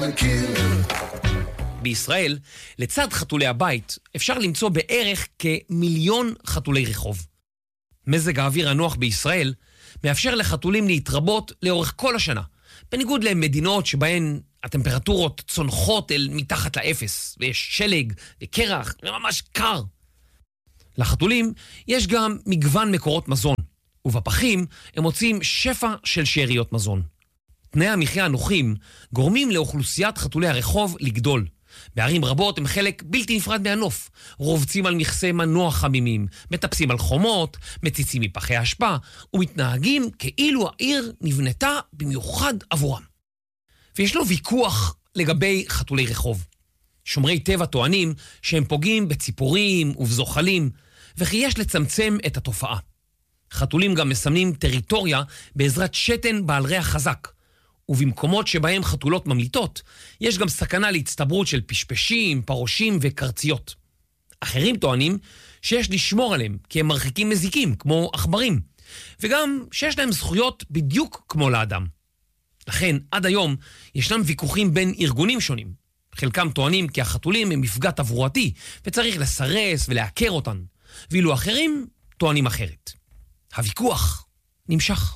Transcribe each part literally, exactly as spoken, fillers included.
בישראל, לצד חתולי הבית, אפשר למצוא בערך כמיליון חתולי רחוב. מזג האוויר הנוח בישראל מאפשר לחתולים להתרבות לאורך כל השנה, בניגוד למדינות שבהן הטמפרטורות צונחות אל מתחת לאפס, ויש שלג וקרח, וממש קר. לחתולים יש גם מגוון מקורות מזון, ובפחים הם מוצאים שפע של שאריות מזון. תנאי המחיה הנוחים גורמים לאוכלוסיית חתולי הרחוב לגדול. בערים רבות הם חלק בלתי נפרד מהנוף, רובצים על מכסי מנוע חמימים, מטפסים על חומות, מציצים מפחי השפעה, ומתנהגים כאילו העיר נבנתה במיוחד עבורם. וישנו ויכוח לגבי חתולי רחוב. שומרי טבע טוענים שהם פוגעים בציפורים ובזוחלים, וכי יש לצמצם את התופעה. חתולים גם מסמנים טריטוריה בעזרת שתן בעל ריח חזק, ובמקומות שבהם חתולות ממליטות, יש גם סכנה להצטברות של פשפשים, פרושים וקרציות. אחרים טוענים שיש לשמור עליהם, כי הם מרחיקים מזיקים, כמו עכברים, וגם שיש להם זכויות בדיוק כמו לאדם. לכן, עד היום, ישנם ויכוחים בין ארגונים שונים. חלקם טוענים כי החתולים הם מפגע תברואתי, וצריך לסרס ולעקר אותן, ואילו אחרים טוענים אחרת. הוויכוח נמשך.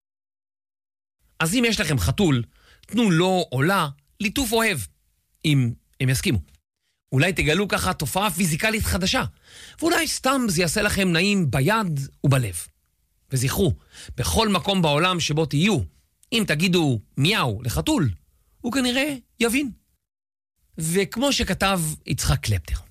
אז אם יש לכם חתול, תנו לו או לה ליטוף אוהב, אם הם יסכימו. אולי תגלו ככה תופעה פיזיקלית חדשה, ואולי סתם זה יעשה לכם נעים ביד ובלב. וזכרו, בכל מקום בעולם שבו תהיו, אם תגידו מיהו לחתול, הוא כנראה יבין. וכמו שכתב יצחק קלפטר,